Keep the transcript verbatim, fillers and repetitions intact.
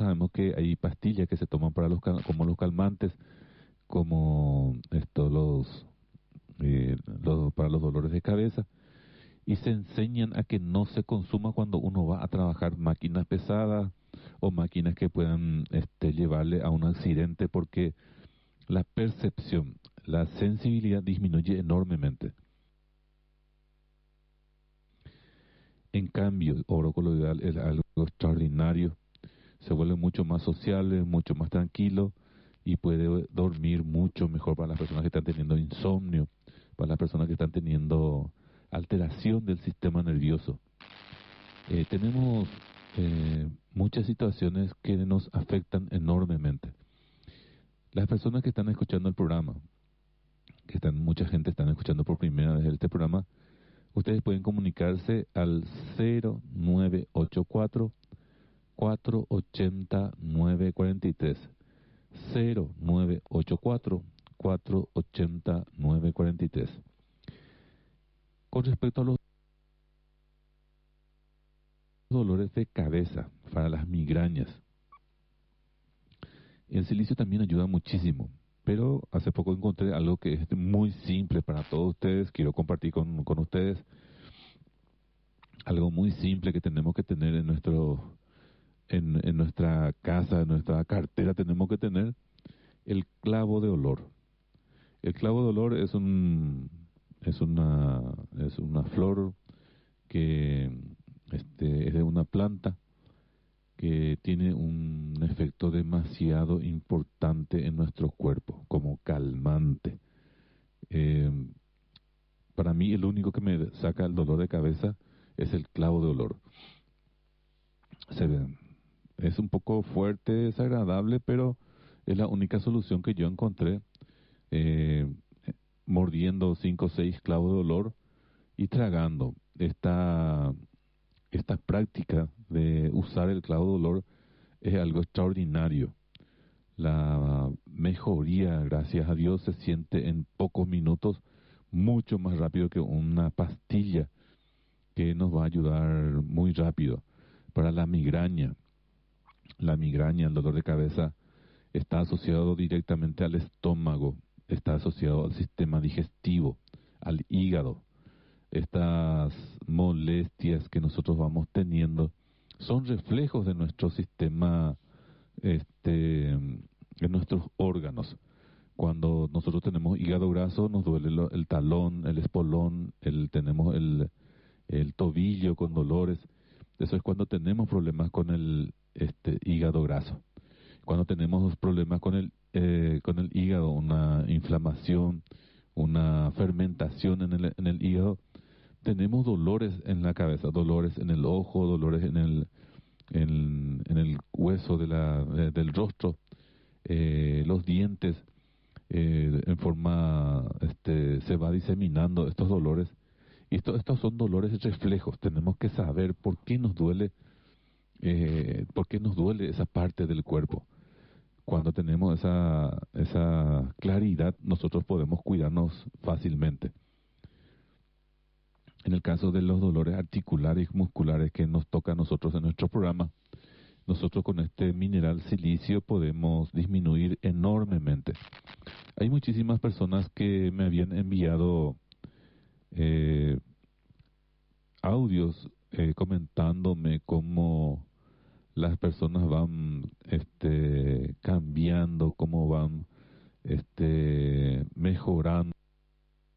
sabemos que hay pastillas que se toman para los cal- como los calmantes, como estos los, eh, los para los dolores de cabeza, y se enseñan a que no se consuma cuando uno va a trabajar máquinas pesadas o máquinas que puedan este, llevarle a un accidente, porque la percepción, la sensibilidad disminuye enormemente. En cambio, el oro coloidal es algo extraordinario, se vuelve mucho más sociable, mucho más tranquilo y puede dormir mucho mejor para las personas que están teniendo insomnio, para las personas que están teniendo alteración del sistema nervioso. Eh, tenemos eh, muchas situaciones que nos afectan enormemente. Las personas que están escuchando el programa, que están, mucha gente están escuchando por primera vez este programa, ustedes pueden comunicarse al cero nueve ocho cuatro, cuatro ocho cero, nueve cuatro tres. cero nueve ocho cuatro, cuatro ocho cero, nueve cuatro tres. Con respecto a los dolores de cabeza, para las migrañas, el silicio también ayuda muchísimo. Pero hace poco encontré algo que es muy simple para todos ustedes, quiero compartir con, con ustedes. Algo muy simple que tenemos que tener en nuestro en, en nuestra casa, en nuestra cartera tenemos que tener el clavo de olor. El clavo de olor es un es una es una flor que este es de una planta que tiene un efecto demasiado importante en nuestro cuerpo como calmante. Eh, para mí el único que me saca el dolor de cabeza es el clavo de olor. Se ve, es un poco fuerte, desagradable, pero es la única solución que yo encontré, eh, mordiendo cinco o seis clavos de olor y tragando. Esta, esta práctica de usar el clavo de olor es algo extraordinario. La mejoría, gracias a Dios, se siente en pocos minutos, mucho más rápido que una pastilla que nos va a ayudar muy rápido. Para la migraña, la migraña, el dolor de cabeza, está asociado directamente al estómago, está asociado al sistema digestivo, al hígado. Estas molestias que nosotros vamos teniendo son reflejos de nuestro sistema, este, de nuestros órganos. Cuando nosotros tenemos hígado graso, nos duele lo- el talón, el espolón, el, tenemos el, el tobillo con dolores. Eso es cuando tenemos problemas con el este, hígado graso. Cuando tenemos problemas con el, eh, con el hígado, una inflamación, una fermentación en el, en el hígado, tenemos dolores en la cabeza, dolores en el ojo, dolores en el, en, en el hueso de la, de- del rostro, eh, los dientes, eh, en forma, este, se va diseminando estos dolores. Y esto, estos son dolores reflejos. Tenemos que saber por qué nos duele, eh, por qué nos duele esa parte del cuerpo. Cuando tenemos esa, esa claridad, nosotros podemos cuidarnos fácilmente. En el caso de los dolores articulares y musculares que nos toca a nosotros en nuestro programa, nosotros con este mineral silicio podemos disminuir enormemente. Hay muchísimas personas que me habían enviado eh, audios eh, comentándome cómo las personas van este, cambiando, cómo van este, mejorando